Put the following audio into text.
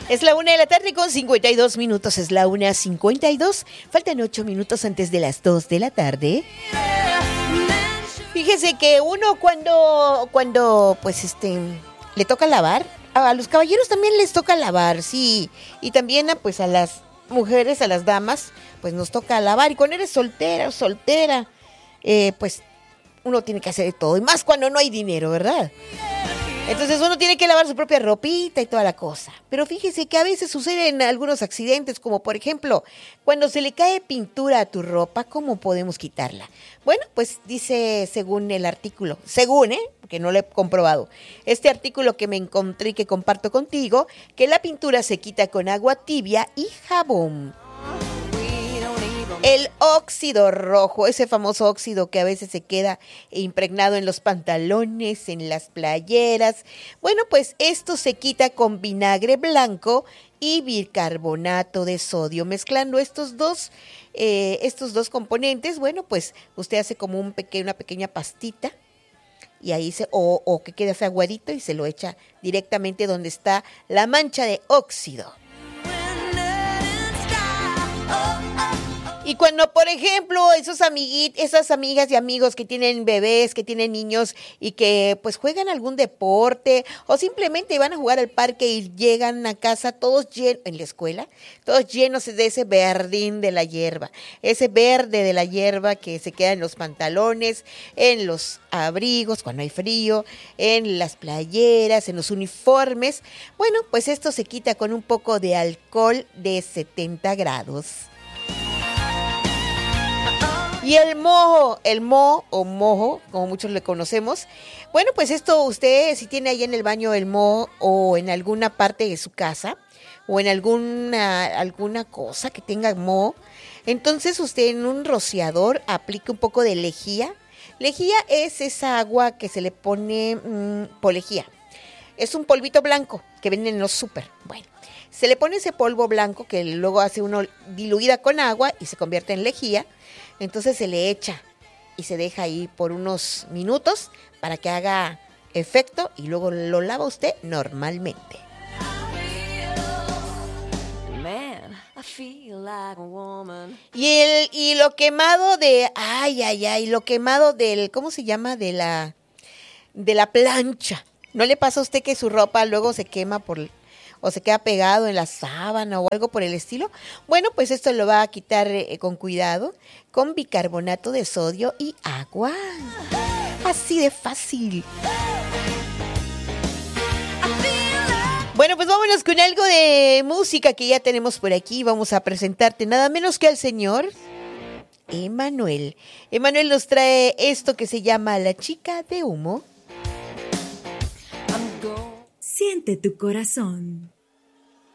Es la 1 de la tarde con 52 minutos, es la 1:52. Faltan 8 minutos antes de las 2 de la tarde. Fíjese que uno cuando le toca lavar, a los caballeros también les toca lavar, sí. Y también pues a las mujeres, a las damas, pues nos toca lavar. Y cuando eres soltera o soltera, pues uno tiene que hacer de todo. Y más cuando no hay dinero, ¿verdad? Entonces uno tiene que lavar su propia ropita y toda la cosa. Pero fíjese que a veces suceden algunos accidentes, como por ejemplo, cuando se le cae pintura a tu ropa, ¿cómo podemos quitarla? Bueno, pues dice según el artículo, porque no lo he comprobado, este artículo que me encontré y que comparto contigo, que la pintura se quita con agua tibia y jabón. El óxido rojo, ese famoso óxido que a veces se queda impregnado en los pantalones, en las playeras. Bueno, pues esto se quita con vinagre blanco y bicarbonato de sodio. Mezclando estos dos componentes, bueno, pues usted hace como una pequeña pastita y ahí o que quede aguadito y se lo echa directamente donde está la mancha de óxido. Y cuando, por ejemplo, esas amigas y amigos que tienen bebés, que tienen niños y que pues juegan algún deporte o simplemente van a jugar al parque y llegan a casa todos llenos, en la escuela, todos llenos de ese verdín de la hierba, ese verde de la hierba que se queda en los pantalones, en los abrigos cuando hay frío, en las playeras, en los uniformes. Bueno, pues esto se quita con un poco de alcohol de 70 grados. Y el moho o mojo, como muchos le conocemos. Bueno, pues esto usted, si tiene ahí en el baño el moho o en alguna parte de su casa o en alguna cosa que tenga moho, entonces usted en un rociador aplique un poco de lejía. Lejía es esa agua que se le pone polejía. Es un polvito blanco que venden en los súper. Bueno, se le pone ese polvo blanco que luego hace uno diluida con agua y se convierte en lejía. Entonces se le echa y se deja ahí por unos minutos para que haga efecto y luego lo lava usted normalmente. Y lo quemado lo quemado del, ¿cómo se llama? De la plancha. ¿No le pasa a usted que su ropa luego se quema o se queda pegado en la sábana o algo por el estilo? Bueno, pues esto lo va a quitar con cuidado, con bicarbonato de sodio y agua. Así de fácil. Bueno, pues vámonos con algo de música que ya tenemos por aquí. Vamos a presentarte nada menos que al señor Emanuel. Emanuel nos trae esto que se llama La Chica de Humo. Siente tu corazón.